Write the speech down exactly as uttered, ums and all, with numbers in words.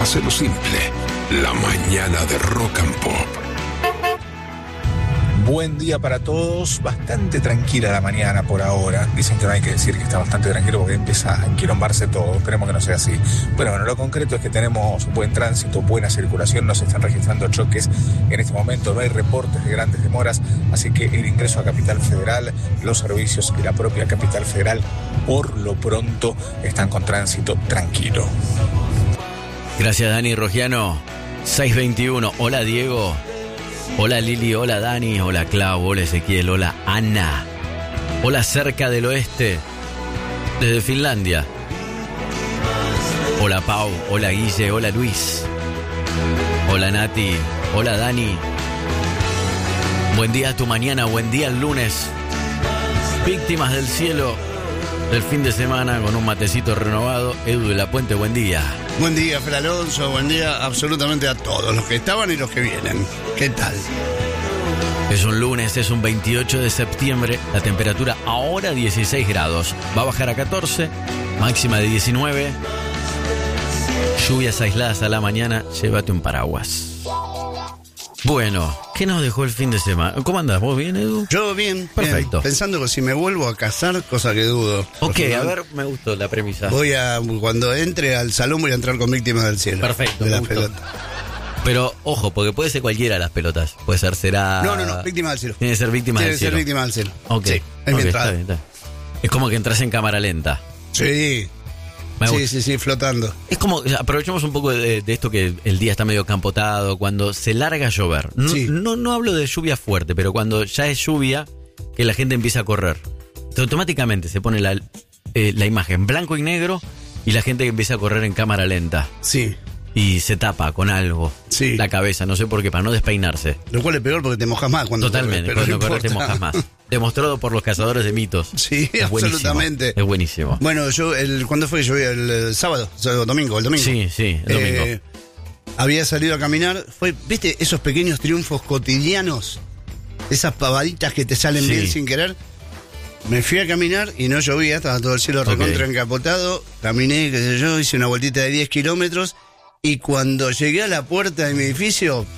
Hacelo simple, la mañana de Rock and Pop. Buen día para todos, bastante tranquila la mañana por ahora. Dicen que no hay que decir que está bastante tranquilo porque empieza a enquilombarse todo. Esperemos que no sea así. Pero bueno, lo concreto es que tenemos buen tránsito, buena circulación, no se están registrando choques en este momento, no hay reportes de grandes demoras, así que el ingreso a Capital Federal, los servicios y la propia Capital Federal por lo pronto están con tránsito tranquilo. Gracias, Dani Rogiano. seis veintiuno. Hola, Diego. Hola, Lili. Hola, Dani. Hola, Clau. Hola, Ezequiel. Hola, Ana. Hola, cerca del oeste. Desde Finlandia. Hola, Pau. Hola, Guille. Hola, Luis. Hola, Nati. Hola, Dani. Buen día a tu mañana. Buen día el lunes. Víctimas del cielo del fin de semana con un matecito renovado. Edu de la Puente, buen día. Buen día, Fer Alonso, buen día absolutamente a todos, los que estaban y los que vienen. ¿Qué tal? Es un lunes, es un veintiocho de septiembre, la temperatura ahora dieciséis grados, va a bajar a catorce, máxima de diecinueve, lluvias aisladas a la mañana, llévate un paraguas. Bueno, ¿qué nos dejó el fin de semana? ¿Cómo andás? ¿Vos bien, Edu? Yo bien. Perfecto. Bien. Pensando que si me vuelvo a casar, cosa que dudo. Ok, a ver, me gustó la premisa. Voy a, cuando entre al salón voy a entrar con Víctimas del Cielo. Perfecto, de me la gustó. pelota. Pero, ojo, porque puede ser cualquiera las pelotas. Puede ser, será... No, no, no, Víctimas del Cielo. Tiene que ser Víctimas Tiene del que ser Cielo. Víctimas del Cielo. Ok, Sí, es ok, mi está entrada. bien, está bien. Es como que entras en cámara lenta. Sí. Me Sí, gusta. sí, sí, flotando. Es como, aprovechemos un poco de, de esto que el día está medio campotado, cuando se larga a llover. No, Sí. no, no hablo de lluvia fuerte, pero cuando ya es lluvia, que la gente empieza a correr. Entonces, automáticamente se pone la, eh, la imagen blanco y negro y la gente empieza a correr en cámara lenta. Sí. Y se tapa con algo Sí. la cabeza, no sé por qué, para no despeinarse. Lo cual es peor porque te mojas más cuando Totalmente, corres, pero cuando no corres te importa. mojas más. Demostrado por los cazadores de mitos. Sí, Es buenísimo, absolutamente. Es buenísimo. Bueno, yo, el, ¿cuándo fue que yo el, el sábado? O sea, el domingo, el domingo. Sí, sí, el domingo. Eh, había salido a caminar. Fue, ¿viste esos pequeños triunfos cotidianos? Esas pavaditas que te salen Sí. bien sin querer. Me fui a caminar y no llovía, estaba todo el cielo Ok. recontra encapotado. Caminé, qué sé yo, hice una vueltita de diez kilómetros. Y cuando llegué a la puerta de mi edificio,